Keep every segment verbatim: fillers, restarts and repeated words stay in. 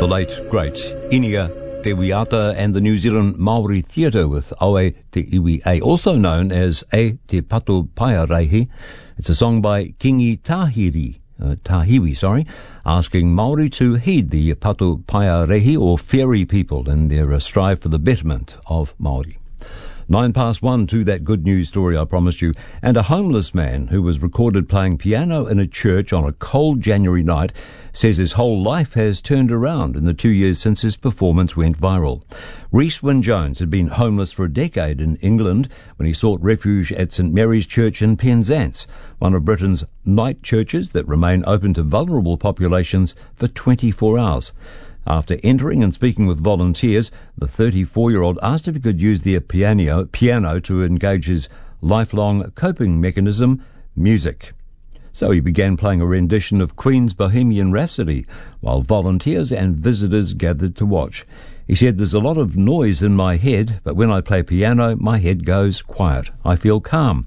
The late, great Inia Te Wiata and the New Zealand Māori Theatre with Aue Te Iwi A, also known as E Te Patu Paiarehi. It's a song by Kingi Tahiri, uh, Tahiwi, sorry, asking Māori to heed the Patu Paiarehi or fairy people in their uh, strive for the betterment of Māori. Nine past one to that good news story I promised you, and a homeless man who was recorded playing piano in a church on a cold January night says his whole life has turned around in the two years since his performance went viral. Rhys Wyn-Jones had been homeless for a decade in England when he sought refuge at St Mary's Church in Penzance, one of Britain's night churches that remain open to vulnerable populations for twenty-four hours. After entering and speaking with volunteers, the thirty-four-year-old asked if he could use their piano, piano to engage his lifelong coping mechanism, music. So he began playing a rendition of Queen's Bohemian Rhapsody while volunteers and visitors gathered to watch. He said, "There's a lot of noise in my head, but when I play piano, my head goes quiet. I feel calm."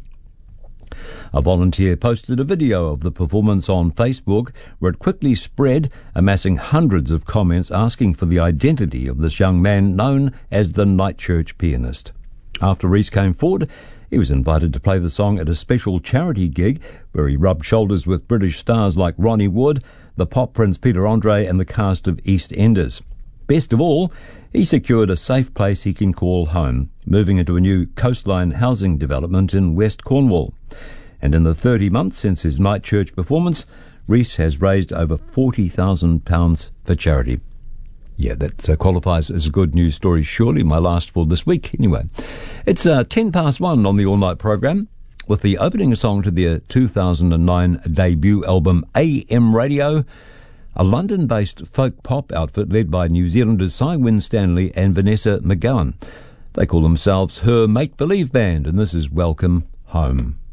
A volunteer posted a video of the performance on Facebook where it quickly spread, amassing hundreds of comments asking for the identity of this young man known as the night church pianist. After Rhys came forward, he was invited to play the song at a special charity gig where he rubbed shoulders with British stars like Ronnie Wood, the pop prince Peter Andre and the cast of EastEnders. Best of all, he secured a safe place he can call home, moving into a new coastline housing development in West Cornwall. And in the thirty months since his night church performance, Rhys has raised over forty thousand pounds for charity. Yeah, that uh, qualifies as a good news story, surely, my last for this week. Anyway, it's uh, ten past one on the all-night program with the opening song to their two thousand nine debut album A M Radio, a London-based folk pop outfit led by New Zealanders Cy Winstanley and Vanessa McGowan. They call themselves Her Make Believe Band, and this is Welcome Home.